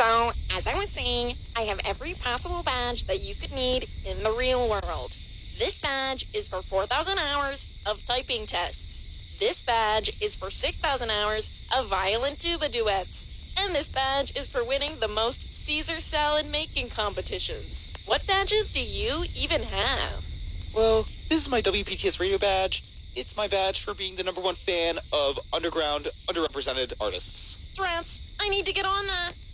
So, as I was saying, I have every possible badge that you could need in the real world. This badge is for 4,000 hours of typing tests. This badge is for 6,000 hours of violin tuba duets. And this badge is for winning the most Caesar salad making competitions. What badges do you even have? Well, this is my WPTS radio badge. It's my badge for being the #1 fan of underground, underrepresented artists. Drats, I need to get on that.